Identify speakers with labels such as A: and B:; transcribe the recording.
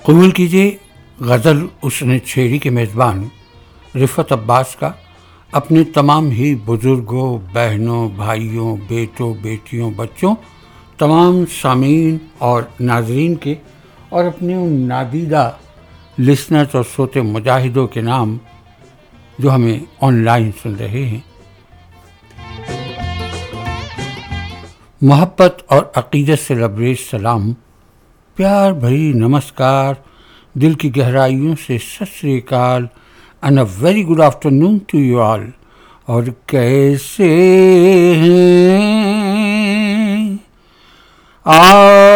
A: कबूल कीजिए गज़ल उसने छेड़ी के मेज़बान रिफ़त अब्बास का अपने तमाम ही बुज़ुर्गों, बहनों, भाइयों, बेटों, बेटियों, बच्चों, तमाम सामीन और नाज़रीन के और अपने उन नादीदा लिसनर्स और सोते मुजाहिदों के नाम जो हमें ऑनलाइन सुन रहे हैं। मोहब्बत और अक़ीदत से लबरेज सलाम, प्यार भरी नमस्कार, दिल की गहराइयों से सत श्री अकाल and a very good afternoon to you all. और कैसे हैं आप?